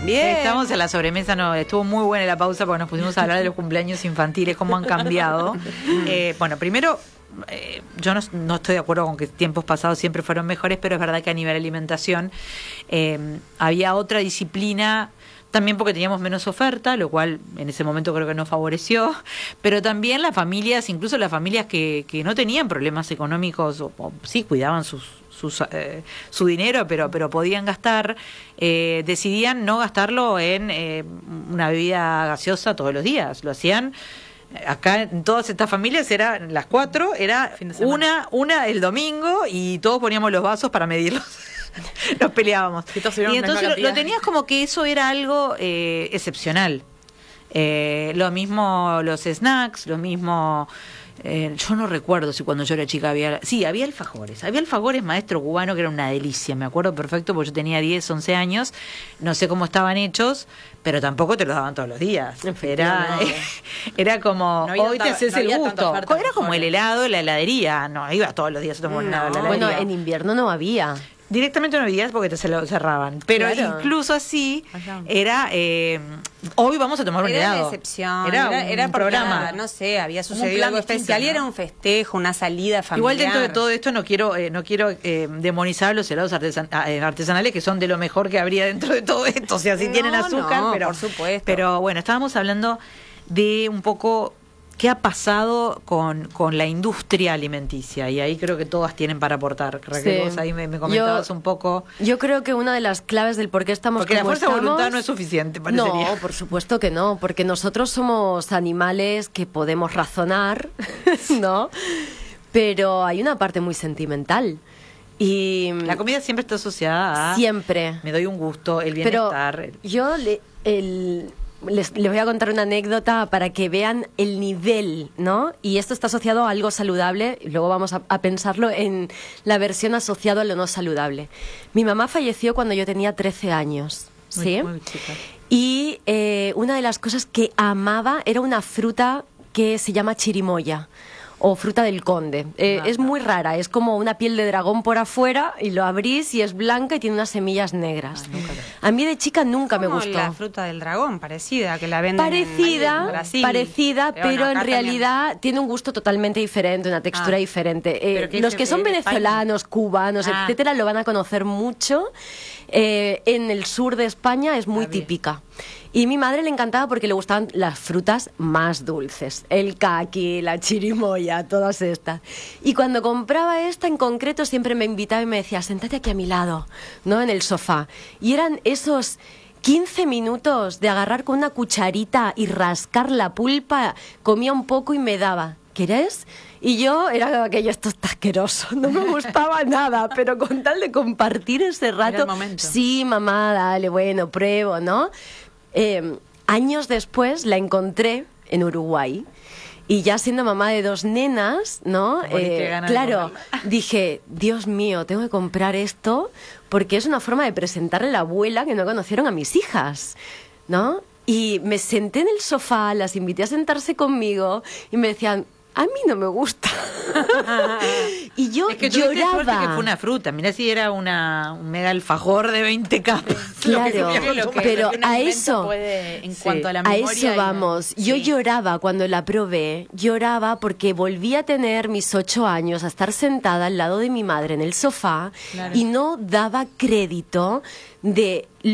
Bien. Estamos en la sobremesa, no, estuvo muy buena la pausa porque nos pusimos a hablar de los cumpleaños infantiles, cómo han cambiado. Bueno, primero, yo no estoy de acuerdo con que tiempos pasados siempre fueron mejores, pero es verdad que a nivel de alimentación había otra disciplina, también porque teníamos menos oferta, lo cual en ese momento creo que nos favoreció, pero también las familias, incluso las familias que no tenían problemas económicos, o sí cuidaban su dinero, pero podían gastar, decidían no gastarlo en una bebida gaseosa todos los días, lo hacían. Acá en todas estas familias era las 4, era una el domingo y todos poníamos los vasos para medirlos. Nos peleábamos. Y entonces lo tenías como que eso era algo excepcional. Lo mismo los snacks, lo mismo... yo no recuerdo si cuando yo era chica había... Sí, había alfajores. Había alfajores maestro cubano que era una delicia. Me acuerdo perfecto porque yo tenía 10, 11 años. No sé cómo estaban hechos, pero tampoco te los daban todos los días. Era como, no hoy te haces el gusto. Era como el helado, la heladería. No, iba todos los días a tomar un helado. Bueno, en invierno no había. Directamente no habías porque te se lo cerraban. Pero claro, incluso así era... hoy vamos a tomar un helado. Era la excepción. Era un programa. No sé, había sucedido algo especial, ¿no? Y era un festejo, una salida familiar. Igual dentro de todo esto no quiero demonizar los helados artesanales, que son de lo mejor que habría dentro de todo esto. O sea, si tienen azúcar, pero, por supuesto. Pero bueno, estábamos hablando de un poco... ¿Qué ha pasado con la industria alimenticia? Y ahí creo que todas tienen para aportar. Raquel, vos ahí me comentabas un poco. Yo creo que una de las claves del por qué estamos porque como la fuerza de voluntad no es suficiente, parecería. No, por supuesto que no, porque nosotros somos animales que podemos razonar, ¿no? Pero hay una parte muy sentimental. Y la comida siempre está asociada a... Siempre. Me doy un gusto, el bienestar. Pero yo les voy a contar una anécdota para que vean el nivel, ¿no? Y esto está asociado a algo saludable, y luego vamos a pensarlo en la versión asociada a lo no saludable. Mi mamá falleció cuando yo tenía 13 años, ¿sí? Muy chica. Y una de las cosas que amaba era una fruta que se llama chirimoya, o fruta del conde. Es muy rara, es como una piel de dragón por afuera y lo abrís y es blanca y tiene unas semillas negras. A mí de chica nunca me gustó. La fruta del dragón, parecida, que la venden en Brasil. Parecida, pero en realidad también tiene un gusto totalmente diferente, una textura diferente. Los que son venezolanos, cubanos, etcétera, lo van a conocer mucho. En el sur de España es muy típica. Y a mi madre le encantaba porque le gustaban las frutas más dulces. El caqui, la chirimoya, todas estas. Y cuando compraba esta en concreto siempre me invitaba y me decía, siéntate aquí a mi lado, ¿no? En el sofá. Y eran esos 15 minutos de agarrar con una cucharita y rascar la pulpa. Comía un poco y me daba. ¿Quieres? Y yo era aquello, esto está asqueroso, no me gustaba nada, pero con tal de compartir ese rato, sí, mamá, dale, bueno, pruebo, ¿no? Años después la encontré en Uruguay y ya siendo mamá de 2 nenas, ¿no? Claro, dije, Dios mío, tengo que comprar esto porque es una forma de presentarle a la abuela que no conocieron a mis hijas, ¿no? Y me senté en el sofá, las invité a sentarse conmigo y me decían, a mí no me gusta. Y yo es que lloraba. Suerte que fue una fruta. Mirá si era un mega alfajor de 20 capas. Claro, pero a eso, en cuanto a la memoria, a eso vamos. Yo lloraba cuando la probé. Lloraba porque volví a tener mis 8 años, a estar sentada al lado de mi madre en el sofá y no daba crédito de